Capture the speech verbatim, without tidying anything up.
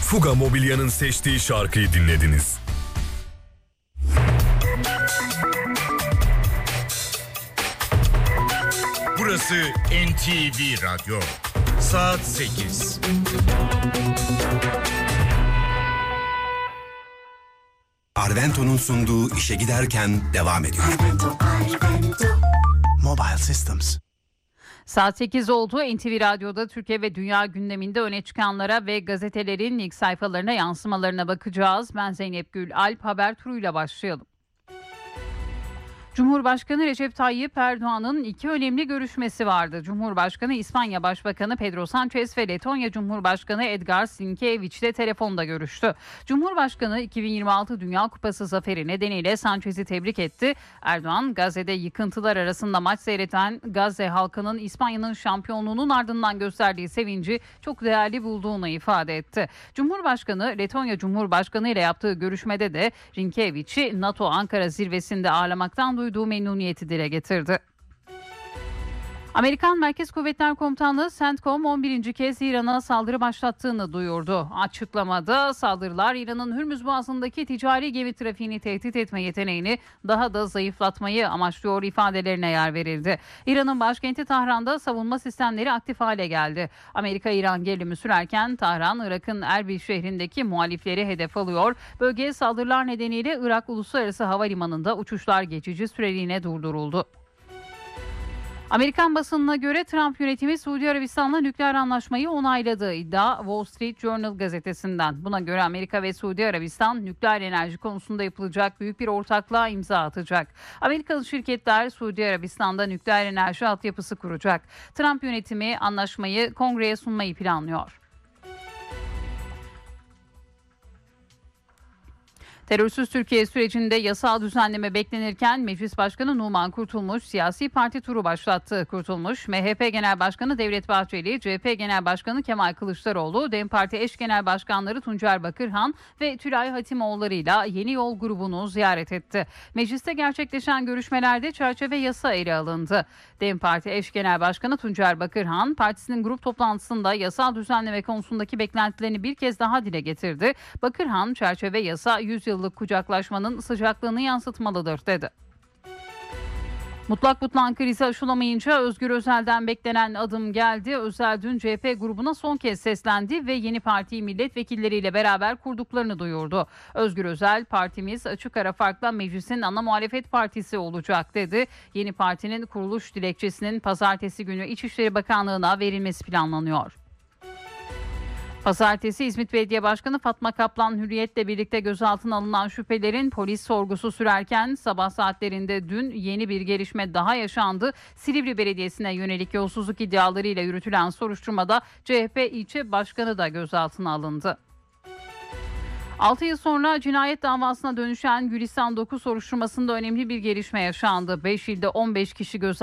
Fuga Mobilya'nın seçtiği şarkıyı dinlediniz. Burası N T V Radyo. Saat sekiz. Arvento'nun sunduğu işe giderken devam ediyor. Arvento, Arvento. Mobile Systems. Saat sekiz oldu. N T V Radyo'da Türkiye ve dünya gündeminde öne çıkanlara ve gazetelerin ilk sayfalarına yansımalarına bakacağız. Ben Zeynep Gül Alp, haber turuyla başlayalım. Cumhurbaşkanı Recep Tayyip Erdoğan'ın iki önemli görüşmesi vardı. Cumhurbaşkanı İspanya Başbakanı Pedro Sanchez ve Letonya Cumhurbaşkanı Edgar Sinkevich ile telefonda görüştü. Cumhurbaşkanı iki bin yirmi altı Dünya Kupası zaferi nedeniyle Sanchez'i tebrik etti. Erdoğan, Gazze'de yıkıntılar arasında maç seyreden Gazze halkının İspanya'nın şampiyonluğunun ardından gösterdiği sevinci çok değerli bulduğunu ifade etti. Cumhurbaşkanı Letonya Cumhurbaşkanı ile yaptığı görüşmede de Rinkevich'i NATO Ankara zirvesinde ağırlamaktan duyduğu memnuniyeti dile getirdi. Amerikan Merkez Kuvvetler Komutanlığı CENTCOM on birinci kez İran'a saldırı başlattığını duyurdu. Açıklamada saldırılar İran'ın Hürmüz Boğazı'ndaki ticari gemi trafiğini tehdit etme yeteneğini daha da zayıflatmayı amaçlıyor ifadelerine yer verildi. İran'ın başkenti Tahran'da savunma sistemleri aktif hale geldi. Amerika-İran gerilimi sürerken Tahran, Irak'ın Erbil şehrindeki muhalifleri hedef alıyor. Bölgeye saldırılar nedeniyle Irak Uluslararası Havalimanı'nda uçuşlar geçici süreliğine durduruldu. Amerikan basınına göre Trump yönetimi Suudi Arabistan'la nükleer anlaşmayı onayladı. İddia Wall Street Journal gazetesinden. Buna göre Amerika ve Suudi Arabistan nükleer enerji konusunda yapılacak büyük bir ortaklığa imza atacak. Amerikalı şirketler Suudi Arabistan'da nükleer enerji altyapısı kuracak. Trump yönetimi anlaşmayı kongreye sunmayı planlıyor. Terörsüz Türkiye sürecinde yasal düzenleme beklenirken Meclis Başkanı Numan Kurtulmuş siyasi parti turu başlattı. Kurtulmuş, M H P Genel Başkanı Devlet Bahçeli, C H P Genel Başkanı Kemal Kılıçdaroğlu, DEM Parti eş genel başkanları Tuncer Bakırhan ve Tülay Hatimoğulları'yla Yeni Yol grubunu ziyaret etti. Mecliste gerçekleşen görüşmelerde çerçeve yasa ele alındı. DEM Parti eş genel başkanı Tuncer Bakırhan, partisinin grup toplantısında yasal düzenleme konusundaki beklentilerini bir kez daha dile getirdi. Bakırhan, çerçeve yasa yüz yıllık kucaklaşmanın sıcaklığını yansıtmalıdır dedi. Mutlak butlan krizi aşılamayınca Özgür Özel'den beklenen adım geldi. Özel dün C H P grubuna son kez seslendi ve yeni partiyi milletvekilleriyle beraber kurduklarını duyurdu. Özgür Özel, partimiz açık ara farkla meclisin ana muhalefet partisi olacak dedi. Yeni partinin kuruluş dilekçesinin pazartesi günü İçişleri Bakanlığı'na verilmesi planlanıyor. Pazartesi İzmit Belediye Başkanı Fatma Kaplan Hürriyet'le birlikte gözaltına alınan şüphelerin polis sorgusu sürerken sabah saatlerinde dün yeni bir gelişme daha yaşandı. Silivri Belediyesi'ne yönelik yolsuzluk iddialarıyla yürütülen soruşturmada C H P ilçe başkanı da gözaltına alındı. altı yıl sonra cinayet davasına dönüşen Gülistan dokuz soruşturmasında önemli bir gelişme yaşandı. beş ilde on beş kişi gözaltına